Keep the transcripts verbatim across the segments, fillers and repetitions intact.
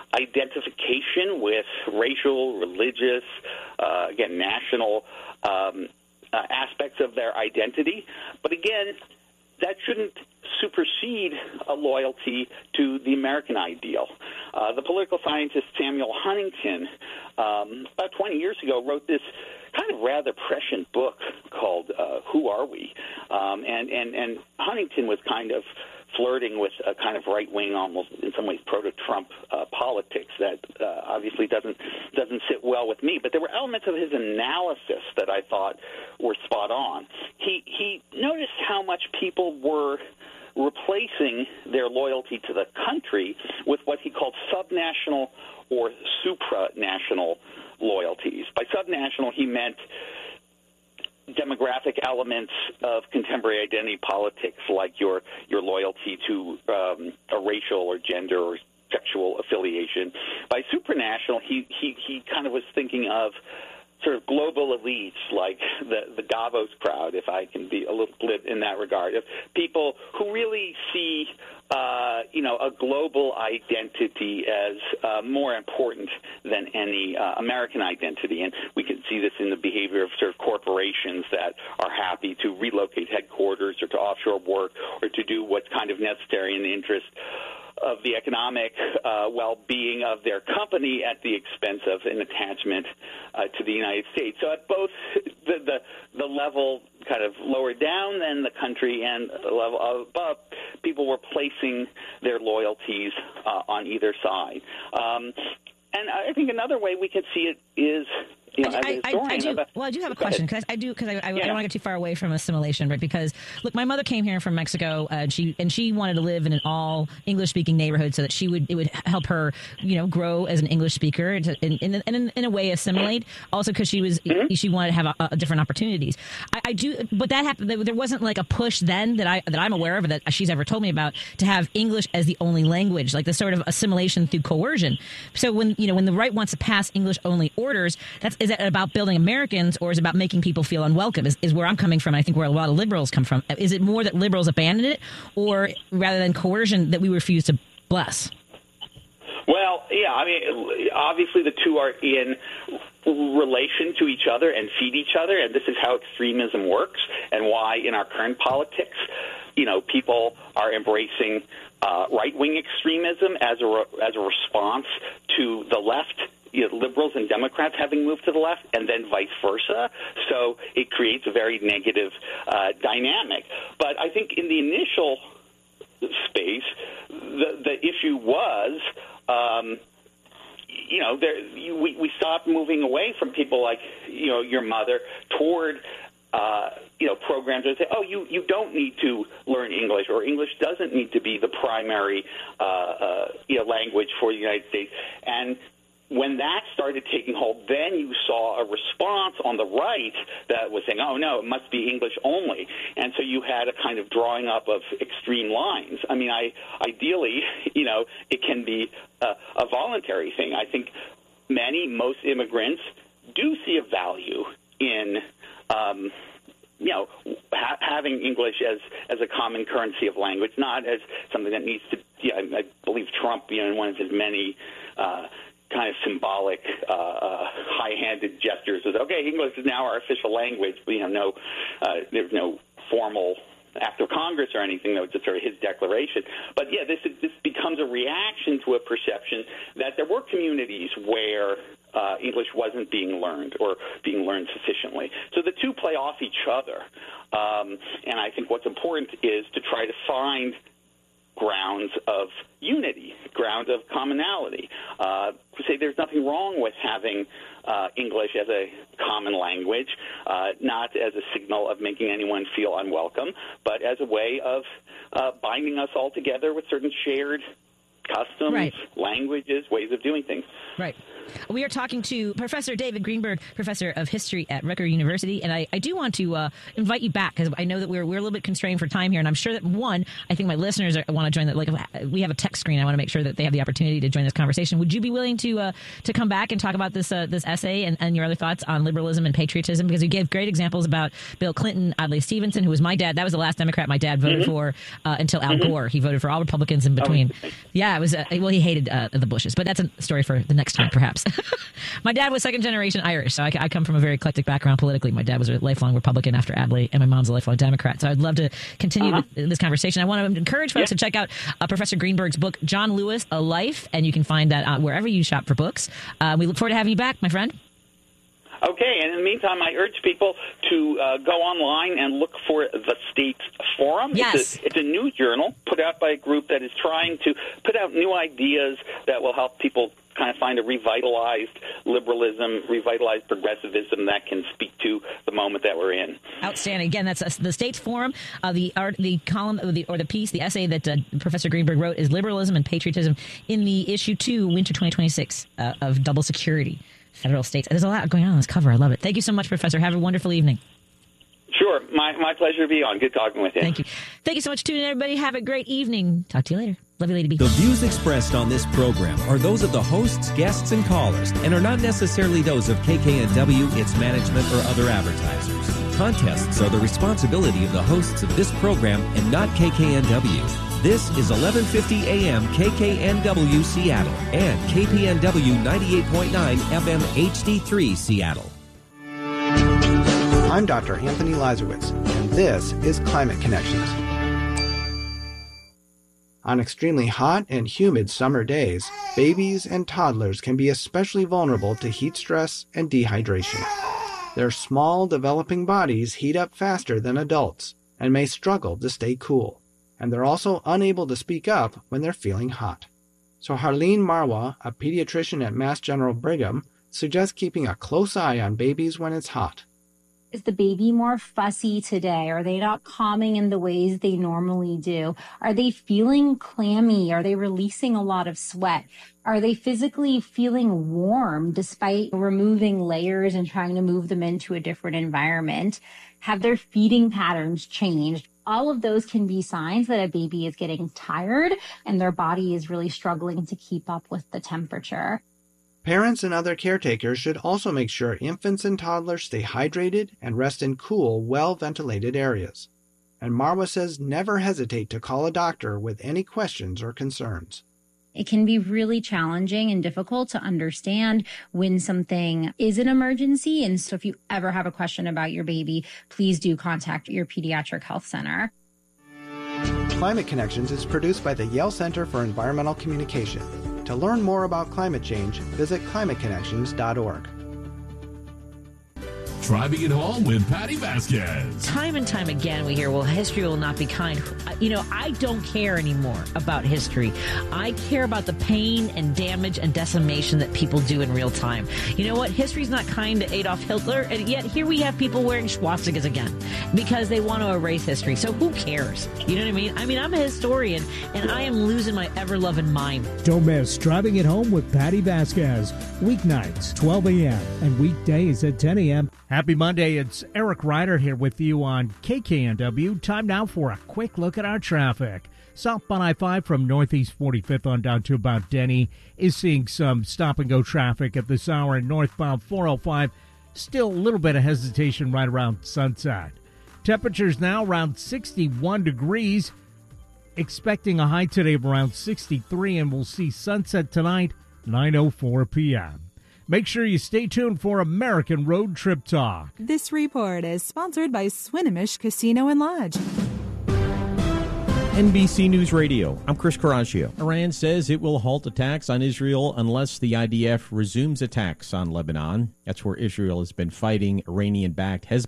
identification with racial, religious, uh, again, national um, uh, aspects of their identity. But again, that shouldn't supersede a loyalty to the American ideal. Uh, the political scientist Samuel Huntington, um, about twenty years ago, wrote this kind of rather prescient book called uh, Who Are We? Um, and, and, and Huntington was kind of flirting with a kind of right-wing, almost in some ways proto-Trump uh, politics that uh, obviously doesn't doesn't sit well with me. But there were elements of his analysis that I thought were spot on. He he noticed how much people were replacing their loyalty to the country with what he called subnational or supranational loyalties. By subnational, he meant demographic elements of contemporary identity politics, like your your loyalty to um, a racial or gender or sexual affiliation. By supranational, he, he, he kind of was thinking of sort of global elites, like the, the Davos crowd, if I can be a little glib in that regard, of people who really see, uh, you know, a global identity as uh, more important than any uh, American identity. And we can see this in the behavior of sort of corporations that are happy to relocate headquarters or to offshore work or to do what's kind of necessary in the interest of the economic uh, well-being of their company at the expense of an attachment uh, to the United States. So at both the, the the level kind of lower down than the country and the level above, people were placing their loyalties uh, on either side. Um, and I think another way we could see it is, you know, I, I, I do. Well, I do have a question because I do because I, I, yeah. I don't want to get too far away from assimilation, right? Because look, my mother came here from Mexico, uh, and she and she wanted to live in an all English speaking neighborhood so that she would it would help her, you know, grow as an English speaker and in in, in, in a way assimilate. Also, because she was mm-hmm. she wanted to have a, a different opportunities. I, I do, but that happened. There wasn't like a push then that I that I'm aware of that she's ever told me about to have English as the only language, like the sort of assimilation through coercion. So when you know when the right wants to pass English only orders, that's is that about building Americans, or is it about making people feel unwelcome? Is, is where I'm coming from. I think where a lot of liberals come from. Is it more that liberals abandon it, or rather than coercion that we refuse to bless? Well, yeah, I mean, obviously the two are in relation to each other and feed each other, and this is how extremism works and why in our current politics, you know, people are embracing uh, right-wing extremism as a, re- as a response to the left, you know, liberals and Democrats having moved to the left, and then vice versa. So it creates a very negative uh, dynamic. But I think in the initial space, the, the issue was, um, you know, there, you, we, we stopped moving away from people like, you know, your mother toward Uh, you know, programs that say, oh, you, you don't need to learn English, or English doesn't need to be the primary uh, uh, you know, language for the United States. And when that started taking hold, then you saw a response on the right that was saying, oh, no, it must be English only. And so you had a kind of drawing up of extreme lines. I mean, I ideally, you know, it can be a, a voluntary thing. I think many, most immigrants do see a value in Um, you know, ha- having English as, as a common currency of language, not as something that needs to, yeah, I, I believe Trump, you know, in one of his many uh, kind of symbolic, uh, uh, high-handed gestures was, okay, English is now our official language, but, you know, no, uh, there's no formal act of Congress or anything. That was just sort of his declaration. But, yeah, this, this becomes a reaction to a perception that there were communities where Uh, English wasn't being learned or being learned sufficiently. So the two play off each other. Um, and I think what's important is to try to find grounds of unity, grounds of commonality. Uh, to say there's nothing wrong with having uh, English as a common language, uh, not as a signal of making anyone feel unwelcome, but as a way of uh, binding us all together with certain shared customs, right. languages, ways of doing things. Right. We are talking to Professor David Greenberg, professor of history at Rutgers University, and I, I do want to uh, invite you back because I know that we're we're a little bit constrained for time here, and I'm sure that one, I think my listeners are, want to join. That like we have a text screen, I want to make sure that they have the opportunity to join this conversation. Would you be willing to uh, to come back and talk about this uh, this essay and, and your other thoughts on liberalism and patriotism? Because you gave great examples about Bill Clinton, Adlai Stevenson, who was my dad. That was the last Democrat my dad voted mm-hmm. for uh, until Al mm-hmm. Gore. He voted for all Republicans in between. Oh. Yeah, it was. Uh, well, he hated uh, the Bushes, but that's a story for the next time, perhaps. My dad was second generation Irish, so I, I come from a very eclectic background politically. My dad was a lifelong Republican after Adlai, and my mom's a lifelong Democrat. So I'd love to continue uh-huh. with this conversation. I want to encourage folks yeah. to check out uh, Professor Greenberg's book, John Lewis, A Life, and you can find that uh, wherever you shop for books. Uh, we look forward to having you back, my friend. Okay, and in the meantime, I urge people to uh, go online and look for the States Forum. Yes. It's a, it's a new journal put out by a group that is trying to put out new ideas that will help people kind of find a revitalized liberalism, revitalized progressivism that can speak to the moment that we're in. Outstanding. Again, that's uh, the States Forum. Uh, the art, the column, or the, or the piece, the essay that uh, Professor Greenberg wrote is Liberalism and Patriotism in the issue two, Winter twenty twenty-six uh, of Double Security. Federal states. There's a lot going on on this cover. I love it. Thank you so much, Professor. Have a wonderful evening. Sure. My my pleasure to be on. Good talking with you. Thank you. Thank you so much, tuning in, everybody. Have a great evening. Talk to you later. Love you, Lady B. The views expressed on this program are those of the hosts, guests, and callers, and are not necessarily those of K K N W, its management, or other advertisers. Contests are the responsibility of the hosts of this program and not K K N W. This is eleven fifty A M K K N W Seattle and K P N W ninety-eight point nine F M H D three Seattle. I'm Doctor Anthony Lazarowitz, and this is Climate Connections. On extremely hot and humid summer days, babies and toddlers can be especially vulnerable to heat stress and dehydration. Their small, developing bodies heat up faster than adults and may struggle to stay cool. And they're also unable to speak up when they're feeling hot. So Harleen Marwa, a pediatrician at Mass General Brigham, suggests keeping a close eye on babies when it's hot. Is the baby more fussy today? Are they not calming in the ways they normally do? Are they feeling clammy? Are they releasing a lot of sweat? Are they physically feeling warm despite removing layers and trying to move them into a different environment? Have their feeding patterns changed? All of those can be signs that a baby is getting tired and their body is really struggling to keep up with the temperature. Parents and other caretakers should also make sure infants and toddlers stay hydrated and rest in cool, well-ventilated areas. And Marwa says never hesitate to call a doctor with any questions or concerns. It can be really challenging and difficult to understand when something is an emergency. And so if you ever have a question about your baby, please do contact your pediatric health center. Climate Connections is produced by the Yale Center for Environmental Communication. To learn more about climate change, visit climate connections dot org. Driving it home with Patty Vasquez. Time and time again we hear, well, history will not be kind. You know, I don't care anymore about history. I care about the pain and damage and decimation that people do in real time. You know what? History's not kind to Adolf Hitler, and yet here we have people wearing swastikas again because they want to erase history. So who cares? You know what I mean? I mean, I'm a historian, and I am losing my ever-loving mind. Don't miss Driving It Home with Patty Vasquez. Weeknights, twelve a.m. and weekdays at ten a.m. Happy Monday. It's Eric Ryder here with you on K K N W. Time now for a quick look at our traffic. Southbound I five from Northeast forty-fifth on down to about Denny is seeing some stop-and-go traffic at this hour, and northbound four oh five, still a little bit of hesitation right around Sunset. Temperatures now around sixty-one degrees, expecting a high today of around sixty-three, and we'll see sunset tonight, nine oh four p.m. Make sure you stay tuned for American Road Trip Talk. This report is sponsored by Swinomish Casino and Lodge. N B C News Radio, I'm Chris Caraccio. Iran says it will halt attacks on Israel unless the I D F resumes attacks on Lebanon. That's where Israel has been fighting Iranian-backed Hezbollah.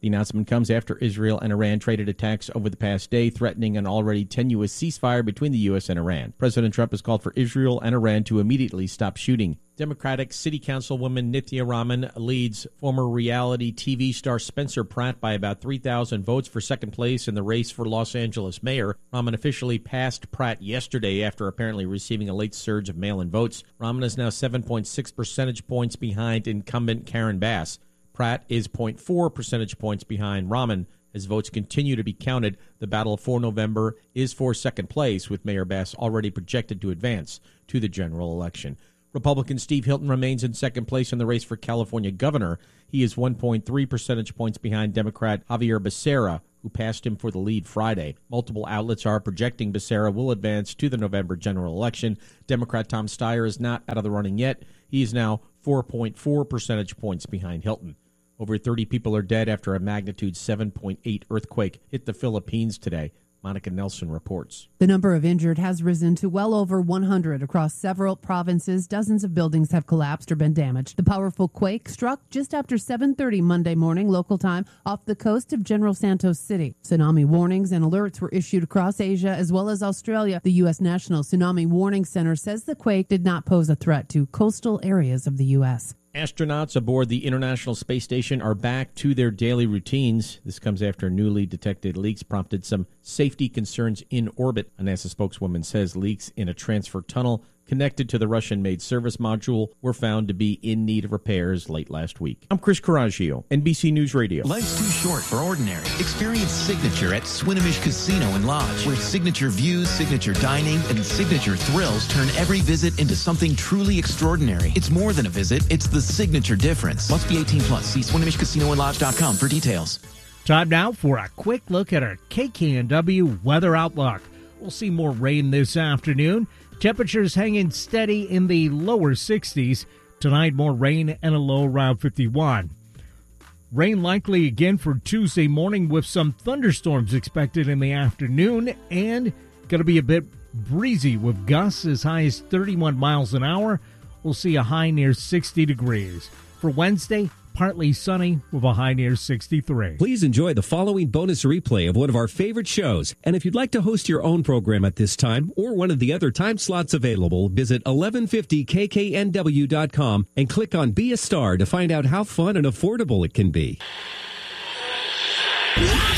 The announcement comes after Israel and Iran traded attacks over the past day, threatening an already tenuous ceasefire between the U S and Iran. President Trump has called for Israel and Iran to immediately stop shooting. Democratic City Councilwoman Nithya Raman leads former reality T V star Spencer Pratt by about three thousand votes for second place in the race for Los Angeles mayor. Raman officially passed Pratt yesterday after apparently receiving a late surge of mail-in votes. Raman is now seven point six percentage points behind incumbent Karen Bass. Pratt is zero point four percentage points behind Raman. As votes continue to be counted, the battle for November is for second place, with Mayor Bass already projected to advance to the general election. Republican Steve Hilton remains in second place in the race for California governor. He is one point three percentage points behind Democrat Javier Becerra, who passed him for the lead Friday. Multiple outlets are projecting Becerra will advance to the November general election. Democrat Tom Steyer is not out of the running yet. He is now four point four percentage points behind Hilton. Over thirty people are dead after a magnitude seven point eight earthquake hit the Philippines today. Monica Nelson reports. The number of injured has risen to well over one hundred across several provinces. Dozens of buildings have collapsed or been damaged. The powerful quake struck just after seven thirty Monday morning local time off the coast of General Santos City. Tsunami warnings and alerts were issued across Asia as well as Australia. The U S National Tsunami Warning Center says the quake did not pose a threat to coastal areas of the U S Astronauts aboard the International Space Station are back to their daily routines. This comes after newly detected leaks prompted some safety concerns in orbit. A NASA spokeswoman says leaks in a transfer tunnel connected to the Russian-made service module were found to be in need of repairs late last week. I'm Chris Coraggio, N B C News Radio. Life's too short for ordinary. Experience Signature at Swinomish Casino and Lodge, where signature views, signature dining, and signature thrills turn every visit into something truly extraordinary. It's more than a visit. It's the signature difference. Must be eighteen plus. See Swinomish Casino and Lodge dot com for details. Time now for a quick look at our K K N W weather outlook. We'll see more rain this afternoon. Temperatures hanging steady in the lower sixties. Tonight, more rain and a low around fifty-one. Rain likely again for Tuesday morning with some thunderstorms expected in the afternoon, and going to be a bit breezy with gusts as high as thirty-one miles an hour. We'll see a high near sixty degrees. For Wednesday, partly sunny with a high near sixty-three. Please enjoy the following bonus replay of one of our favorite shows. And if you'd like to host your own program at this time or one of the other time slots available, visit eleven fifty K K N W dot com and click on Be a Star to find out how fun and affordable it can be.